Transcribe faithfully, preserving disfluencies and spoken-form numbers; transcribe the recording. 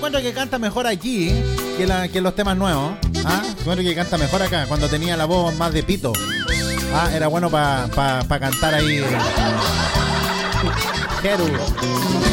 encuentro que canta mejor aquí que, la, que los temas nuevos. ¿Ah? Encuentro que canta mejor acá, cuando tenía la voz más de pito. Ah, era bueno para pa, pa cantar ahí. Jeru.